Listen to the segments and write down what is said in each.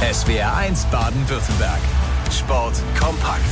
SWR1 Baden-Württemberg. Sport kompakt.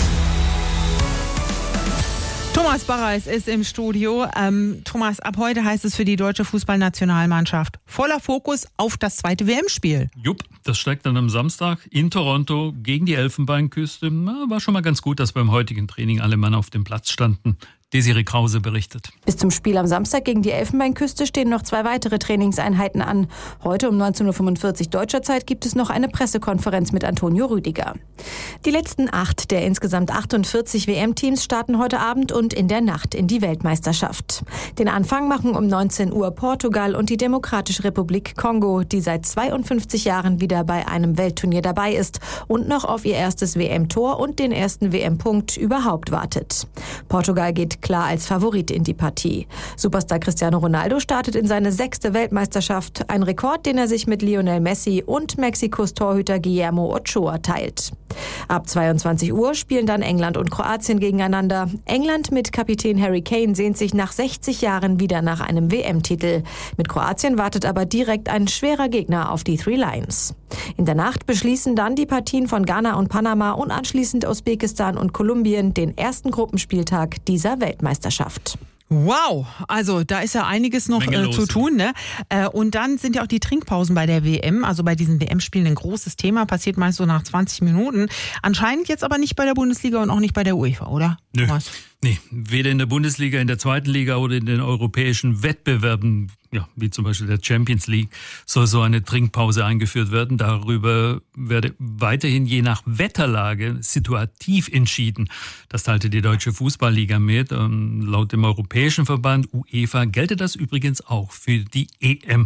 Thomas Barreis ist im Studio. Thomas, ab heute heißt es für die deutsche Fußballnationalmannschaft voller Fokus auf das zweite WM-Spiel. Jupp, das steigt dann am Samstag in Toronto gegen die Elfenbeinküste. War schon mal ganz gut, dass beim heutigen Training alle Mann auf dem Platz standen. Desiree Krause berichtet. Bis zum Spiel am Samstag gegen die Elfenbeinküste stehen noch 2 weitere Trainingseinheiten an. Heute um 19.45 Uhr deutscher Zeit gibt es noch eine Pressekonferenz mit Antonio Rüdiger. Die letzten 8 der insgesamt 48 WM-Teams starten heute Abend und in der Nacht in die Weltmeisterschaft. Den Anfang machen um 19 Uhr Portugal und die Demokratische Republik Kongo, die seit 52 Jahren wieder bei einem Weltturnier dabei ist und noch auf ihr erstes WM-Tor und den ersten WM-Punkt überhaupt wartet. Portugal geht klar als Favorit in die Partie. Superstar Cristiano Ronaldo startet in seine 6. Weltmeisterschaft, ein Rekord, den er sich mit Lionel Messi und Mexikos Torhüter Guillermo Ochoa teilt. Ab 22 Uhr spielen dann England und Kroatien gegeneinander. England mit Kapitän Harry Kane sehnt sich nach 60 Jahren wieder nach einem WM-Titel. Mit Kroatien wartet aber direkt ein schwerer Gegner auf die Three Lions. In der Nacht beschließen dann die Partien von Ghana und Panama und anschließend Usbekistan und Kolumbien den ersten Gruppenspieltag dieser Weltmeisterschaft. Wow, also da ist ja einiges noch zu tun, ne? Und dann sind ja auch die Trinkpausen bei der WM, also bei diesen WM-Spielen ein großes Thema, passiert meist so nach 20 Minuten. Anscheinend jetzt aber nicht bei der Bundesliga und auch nicht bei der UEFA, oder? Nö. Nee, weder in der Bundesliga, in der zweiten Liga oder in den europäischen Wettbewerben, ja, wie zum Beispiel der Champions League, soll so eine Trinkpause eingeführt werden. Darüber werde weiterhin je nach Wetterlage situativ entschieden. Das teilte die Deutsche Fußballliga mit. Laut dem Europäischen Verband UEFA gelte das übrigens auch für die EM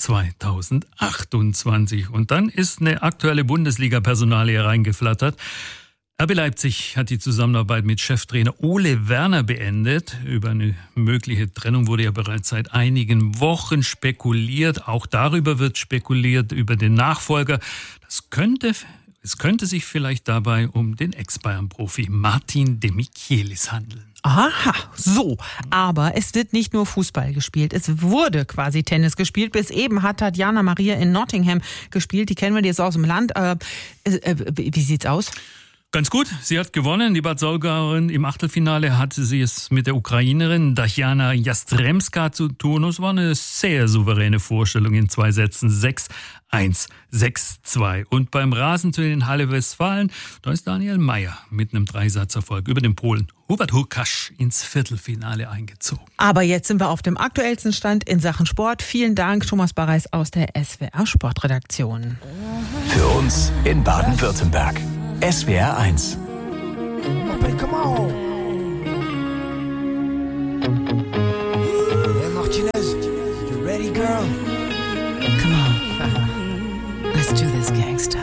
2028. Und dann ist eine aktuelle Bundesliga-Personalie reingeflattert. RB Leipzig hat die Zusammenarbeit mit Cheftrainer Ole Werner beendet. Über eine mögliche Trennung wurde ja bereits seit einigen Wochen spekuliert. Auch darüber wird spekuliert, über den Nachfolger. Es könnte sich vielleicht dabei um den Ex-Bayern-Profi Martin de Michelis handeln. Aha, so. Aber es wird nicht nur Fußball gespielt. Es wurde quasi Tennis gespielt. Bis eben hat Tatjana Maria in Nottingham gespielt. Die kennen wir jetzt aus dem Land. Wie sieht's aus? Ganz gut, sie hat gewonnen. Die Bad Saulgauerin im Achtelfinale hatte sie es mit der Ukrainerin Dajana Jastremska zu tun. Es war eine sehr souveräne Vorstellung in 2 Sätzen. 6-1, 6-2. Und beim Rasenturnier in Halle Westfalen, da ist Daniel Mayer mit einem 3-Satzerfolg über den Polen Hubert Hurkacz ins Viertelfinale eingezogen. Aber jetzt sind wir auf dem aktuellsten Stand in Sachen Sport. Vielen Dank, Thomas Barreis aus der SWR Sportredaktion. Für uns in Baden-Württemberg. SWR1. Come on. Hey Martinez, you ready, girl? Come on. Let's do this, gangsta.